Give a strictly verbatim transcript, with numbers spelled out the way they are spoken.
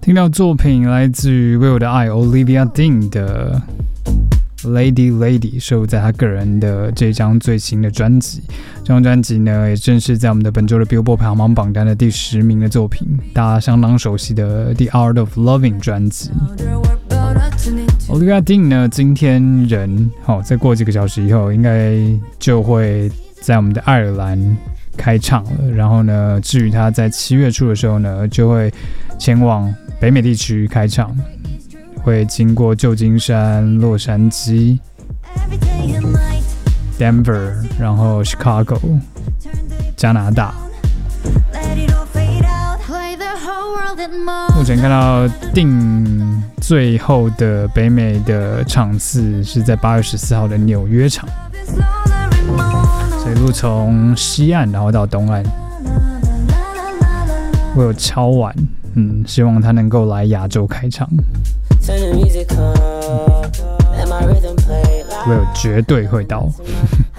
听到作品来自于 Will 的爱 Olivia Dean 的 Lady Lady， 收录在他个人的这张最新的专辑。这张专辑呢，也正是在我们的本周的 Billboard 排行榜榜单的第十名的作品，大家相当熟悉的 The Art of Loving 专辑。Olivia Dean 呢，今天人、哦、再过几个小时以后，应该就会在我们的爱尔兰开唱了。然后呢，至于他在七月初的时候呢，就会前往北美地区开唱，会经过旧金山、洛杉矶、Denver， 然后 Chicago， 加拿大。目前看到定最后的北美的场次是在八月十四号的纽约场，所以路从西岸然后到东岸，会有超晚，嗯，希望他能够来亚洲开场。Will 绝对会到。